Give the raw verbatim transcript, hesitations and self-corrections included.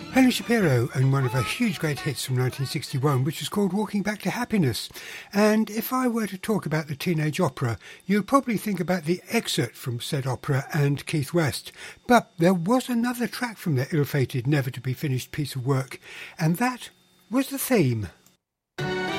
Helen Shapiro and one of her huge great hits from nineteen sixty-one, which was called Walking Back to Happiness. And if I were to talk about the teenage opera, you'd probably think about the excerpt from said opera and Keith West. But there was another track from their ill-fated, never-to-be-finished piece of work, and that was the theme.